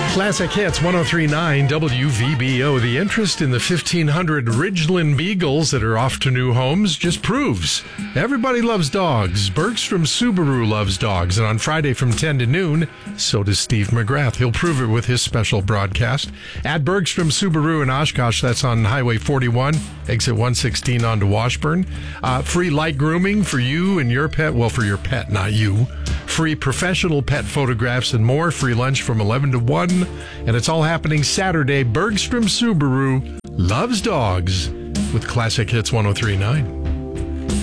Classic Hits 103.9 WVBO. The interest in the 1,500 Ridgeland Beagles that are off to new homes just proves everybody loves dogs. Bergstrom Subaru loves dogs. And on Friday from 10 to noon, so does Steve McGrath. He'll prove it with his special broadcast. At Bergstrom Subaru in Oshkosh, that's on Highway 41, exit 116 onto Washburn. Free light grooming for you and your pet. Well, for your pet, not you. Free professional pet photographs and more. Free lunch from 11 to 1. And it's all happening Saturday. Bergstrom Subaru loves dogs with Classic Hits 103.9.